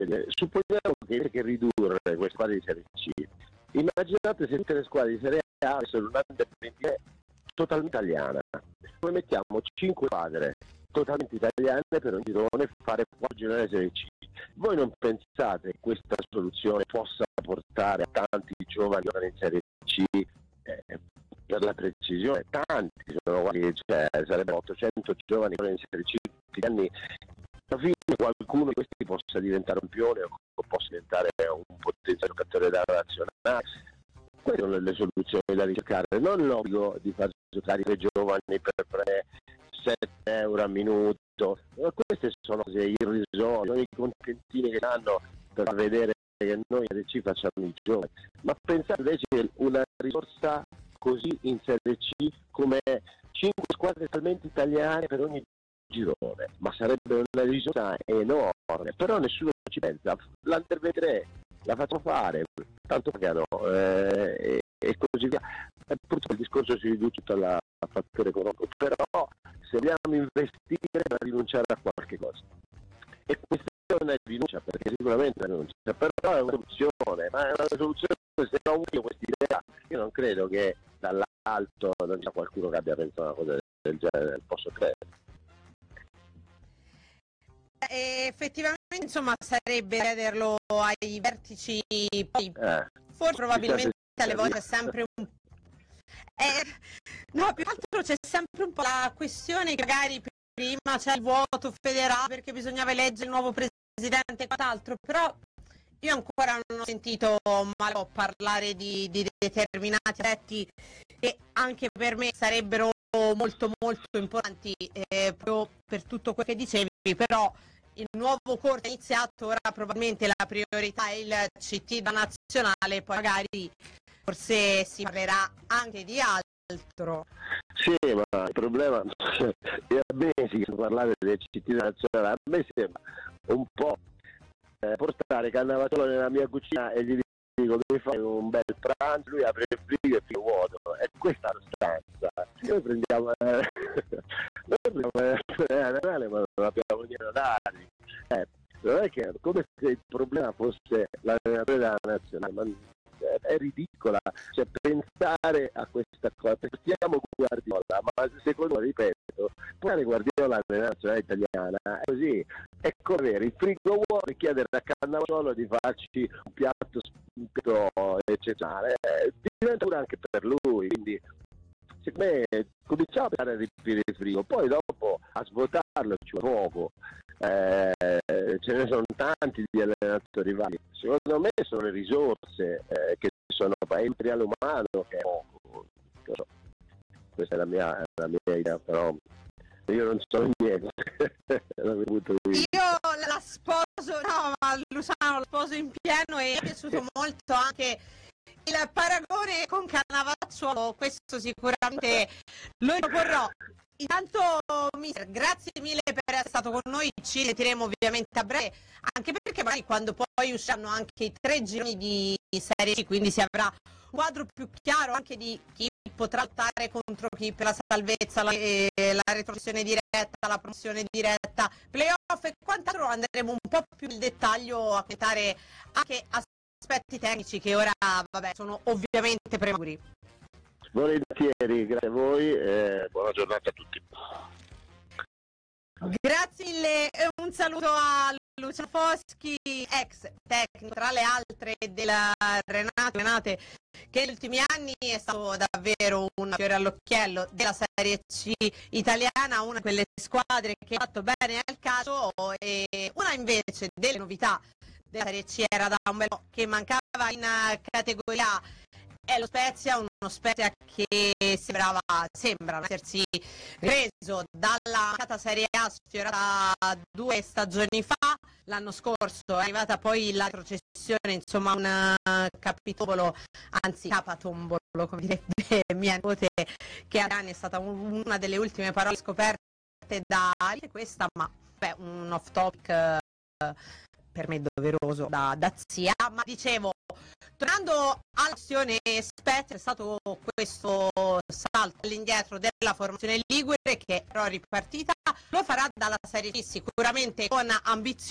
Supponiamo che ridurre queste squadre di Serie C. Immaginate se tutte le squadre di Serie A avessero un'Under 23 totalmente italiana. Poi mettiamo 5 squadre totalmente italiane per ogni girone, fare 4 gironi di Serie C. Voi non pensate che questa soluzione possa portare a tanti giovani in Serie C? Per la precisione, tanti sono quasi, sarebbero 800 giovani in Serie C tutti gli anni. Alla fine qualcuno di questi possa diventare un campione o possa diventare un potenziale giocatore della nazionale. Queste sono le soluzioni da ricercare, non l'obbligo di far giocare i giovani per 7 euro a minuto. Queste sono cose irrisorie, i contentini che hanno per far vedere che noi ci facciamo i giovani. Ma pensate invece una risorsa così in Serie C come 5 squadre talmente italiane per ogni girone, ma sarebbe una risorsa enorme, però nessuno ci pensa. L'Under 23 la facciamo fare, tanto pagano e così via. Purtroppo il discorso si riduce al fattore economico, però se vogliamo investire da rinunciare a qualche cosa, e questa è una rinuncia, perché sicuramente è una rinuncia, però è una soluzione, ma è una soluzione. Se non io questa idea, io non credo che dall'alto non sia qualcuno che abbia pensato una cosa del genere, posso credere. Effettivamente, insomma, sarebbe chiederlo ai vertici, poi forse probabilmente alle volte è sempre un no, più che altro c'è sempre un po' la questione che magari prima c'è il vuoto federale perché bisognava eleggere il nuovo presidente e quant'altro, però io ancora non ho sentito Malò parlare di determinati aspetti che anche per me sarebbero molto molto importanti, proprio per tutto quello che dicevi, però il nuovo corso è iniziato, ora probabilmente la priorità è il CT da nazionale, poi magari forse si parlerà anche di altro. Sì, ma il problema è a me si parlare del CT da nazionale, a me sembra un po' portare Cannavacciolo nella mia cucina e gli dico devi fare un bel pranzo, lui apre il frigo e figo vuoto, è questa la sostanza. Noi prendiamo nazionale ma non abbiamo niente da dare, non è che come se il problema fosse l'allenatore della nazionale, ma è ridicola, cioè pensare a questa cosa. Stiamo Guardiola, ma secondo me, ripeto, portare Guardiola nella nazionale italiana è così, è come avere il frigo vuoto e chiedere a Cannavacciolo di farci un piatto eccezionale, diventa pure anche per lui, quindi secondo me cominciamo a pensare a riempire il frigo, poi dopo a svuotarlo ci vuole poco. Ce ne sono tanti di allenatori vari, secondo me sono le risorse che sono il materiale umano che è poco, non so. Questa è la mia idea, però io non so niente. Io la sposo, no, ma Luciano la sposo in pieno, e mi è piaciuto molto anche il paragone con Cannavacciolo, questo sicuramente lo proporrò. Intanto mister, grazie mille per essere stato con noi, ci sentiremo ovviamente a breve, anche perché magari quando poi usciranno anche i 3 gironi di Serie C, quindi si avrà un quadro più chiaro anche di chi potrà lottare contro chi per la salvezza, la retrocessione diretta, la promozione diretta, playoff e quant'altro. Andremo un po' più nel dettaglio a commentare anche aspetti tecnici che ora sono ovviamente prematuri. Volentieri, grazie a voi e buona giornata a tutti. Grazie mille, un saluto a Luciano Foschi, ex tecnico tra le altre della Renate, che negli ultimi anni è stato davvero un fiore all'occhiello della Serie C italiana, una di quelle squadre che ha fatto bene al calcio, e una invece delle novità della Serie C era da un bel po' che mancava in categoria A. È lo Spezia, uno Spezia che sembra essersi ripreso dalla mancata Serie A sfiorata 2 stagioni fa. L'anno scorso è arrivata poi la retrocessione, insomma un capitombolo, anzi capatombolo come direbbe mia nipote, che ad anni è stata una delle ultime parole scoperte da questa, ma un off topic per me doveroso da zia. Ma dicevo, tornando alla questione Spezia, è stato questo salto all'indietro della formazione ligure che però è ripartita, lo farà dalla Serie C sicuramente con ambizioni